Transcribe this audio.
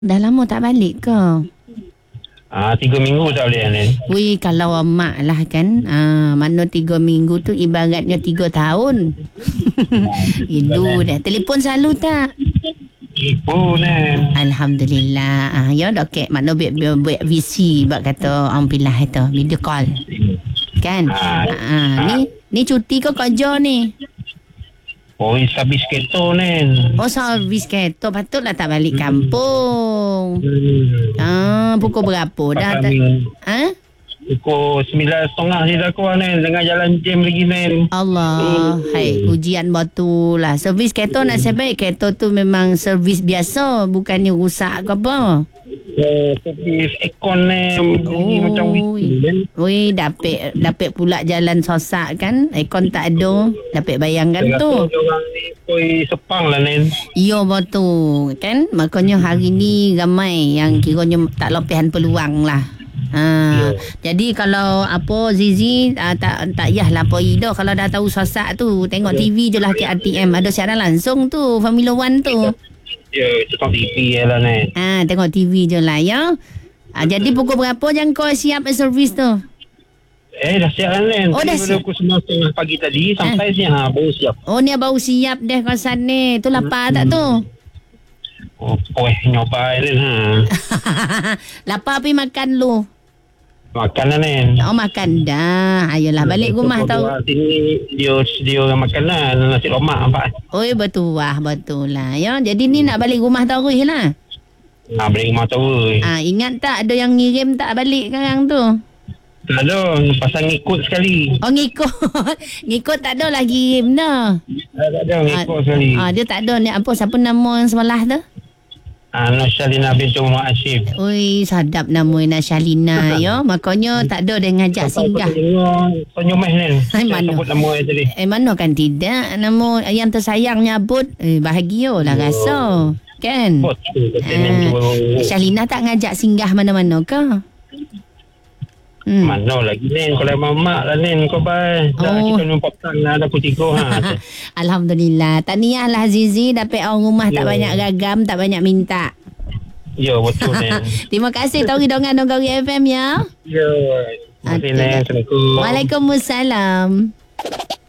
Dah lama tak balik ke? 3 minggu tak boleh Nen. Wih, kalau mak lah kan, mana 3 minggu tu ibaratnya 3 tahun. Itu dah. Telefon selalu tak? Oh Nen. Alhamdulillah. Ya dah kek makna buat VC bak kata orang pilah itu video call. Kan? Ni cuti ke kerja ni? Oh, habis kereta Nen. Oh, servis kereta. Patutlah tak balik kampung. Pukul berapa dah? Pukul 9.30 je dah keluar Nen. Tengah jalan jam lagi Nen. Allah. Hai, ujian betul lah. Servis kereta nak sebaik. Kereta tu memang servis biasa. Bukannya rusak ke apa. Servis aircon Nen. Macam wih, dapat pula jalan sosak kan. Aircon tak ada. Dapat bayangkan tu. Orang ni koi sepang lah Nen. Ya betul kan. Makanya hari ni ramai yang kiranya tak lepahan peluang lah. Jadi kalau apa Zizi tak yahlah poi dah kalau dah tahu sosak tu tengok TV je lah KRTM ada siaran langsung tu Formula 1 tu. Ya, tengok TV je lah Nen. Tengok TV je lah ya. Jadi pukul berapa jangan kau siap servis tu? Dah siap lah Nen. Oh dah siap. Pukul 9.30 pagi tadi sampai siang baru siap. Oh ni baru siap deh kawasan ni. Tu lapar tak tu? Nyoba Nen Lapar pergi makan lu. Makan lah Nen. Oh makan dah. Ayolah balik rumah tahu. Sini dia sedia makanan nasi lemak apa. Oh betul lah ya. Jadi ni nak balik rumah tahu lah. Balik rumah tahu. Ingat tak ada yang ngirim tak balik sekarang tu? Tak ada, pasal ngikut sekali. Oh ngikut. Ngikut tak ada lagi ngirim dah. Tak ada ngikut sekali. Dia tak ada ni apa siapa nama yang sebelah tu? Nasyalina binti Muhammad Asyif. Ui, sadap nama Nasyalina ya. Makanya tak ada dia ngajak singgah. Penyumeh Nen. Mana? Sebut nama dia tadi. Mana kan tidak. Nama yang tersayang nyabut. Bahagialah rasa. Kan? Nasyalina tak ngajak singgah mana-mana ke? Mana lagi Nen. Kalau mamak lah Nen. Kau baik. Kita numpak lah. Ada putigo. Alhamdulillah. Tahniah lah Zizi. Dapat orang rumah tak banyak ragam. Tak banyak minta. Ya betul Nen. Terima kasih Tori Dongan Donggari FM ya. Ya. Terima kasih Nen. Assalamualaikum. Waalaikumsalam.